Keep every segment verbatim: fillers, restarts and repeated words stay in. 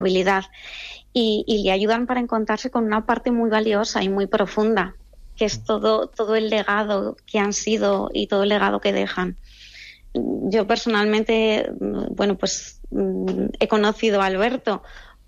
habilidad y, y le ayudan para encontrarse con una parte muy valiosa y muy profunda, que es todo, todo el legado que han sido y todo el legado que dejan. Yo personalmente, bueno, pues he conocido a Alberto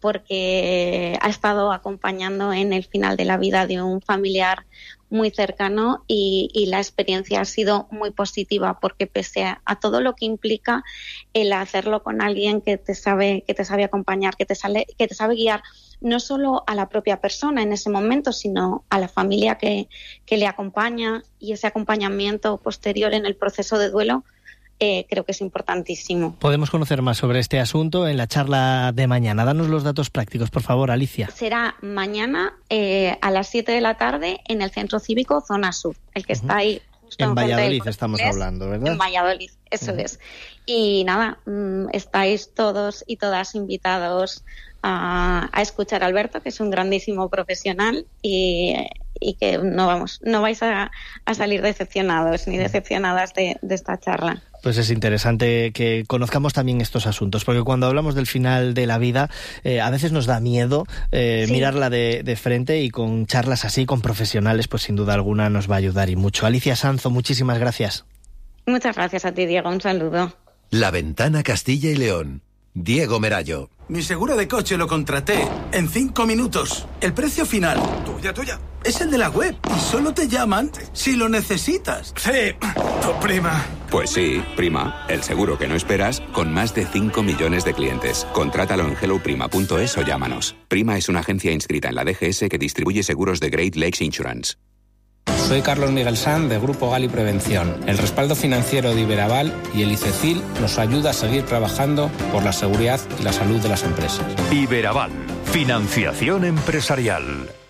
porque ha estado acompañando en el final de la vida de un familiar muy cercano y, y la experiencia ha sido muy positiva, porque pese a, a todo lo que implica el hacerlo con alguien que te sabe, que te sabe acompañar, que te sale, que te sabe guiar no solo a la propia persona en ese momento, sino a la familia que, que le acompaña, y ese acompañamiento posterior en el proceso de duelo, Eh, creo que es importantísimo. Podemos conocer más sobre este asunto en la charla de mañana. Danos los datos prácticos, por favor, Alicia. Será mañana eh, a las siete de la tarde en el Centro Cívico Zona Sur, el que uh-huh. está ahí justo en Valladolid estamos hablando, ¿verdad? En Valladolid, eso uh-huh. es. Y nada, mmm, estáis todos y todas invitados a, a escuchar a Alberto, que es un grandísimo profesional, y, y que no vamos, no vais a, a salir decepcionados ni decepcionadas de, de esta charla. Pues es interesante que conozcamos también estos asuntos, porque cuando hablamos del final de la vida, eh, a veces nos da miedo eh, sí. mirarla de, de frente, y con charlas así, con profesionales, pues sin duda alguna nos va a ayudar y mucho. Alicia Sanzo, muchísimas gracias. Muchas gracias a ti, Diego. Un saludo. La Ventana Castilla y León. Diego Merallo. Mi seguro de coche lo contraté en cinco minutos. El precio final, tuya, tuya, es el de la web, y solo te llaman si lo necesitas. Sí, tu prima. Pues sí, prima, el seguro que no esperas, con más de cinco millones de clientes. Contrátalo en hello prima punto es o llámanos. Prima es una agencia inscrita en la D G S que distribuye seguros de Great Lakes Insurance. Soy Carlos Miguel Sanz, de Grupo Gali Prevención. El respaldo financiero de Iberaval y el ICECIL nos ayuda a seguir trabajando por la seguridad y la salud de las empresas. Iberaval, financiación empresarial.